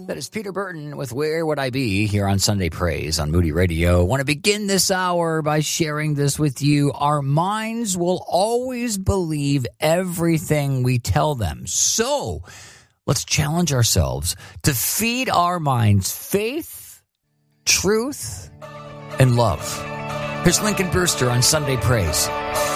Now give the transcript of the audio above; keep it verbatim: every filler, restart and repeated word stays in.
That is Peter Burton with Where Would I Be here on Sunday Praise on Moody Radio. I want to begin this hour by sharing this with you. Our minds will always believe everything we tell them. So let's challenge ourselves to feed our minds faith, truth, and love. Here's Lincoln Brewster on Sunday Praise.